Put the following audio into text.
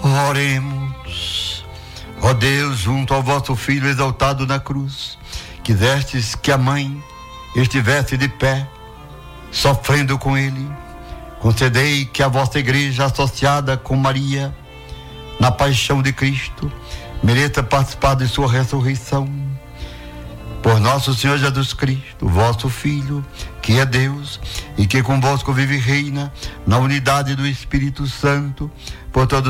Oremos. Ó Deus, junto ao vosso Filho exaltado na cruz, quisestes que a mãe estivesse de pé, sofrendo com ele. Concedei que a vossa igreja, associada com Maria na paixão de Cristo, mereça participar de sua ressurreição. Por nosso Senhor Jesus Cristo, vosso Filho, que é Deus e que convosco vive e reina na unidade do Espírito Santo, por todos